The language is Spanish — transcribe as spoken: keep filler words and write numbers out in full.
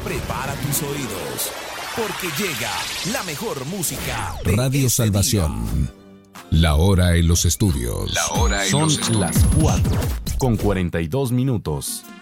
Prepara tus oídos, porque llega la mejor música. Radio Salvación. La hora en los estudios. La hora en Son los estudios. las cuatro con cuarenta y dos minutos.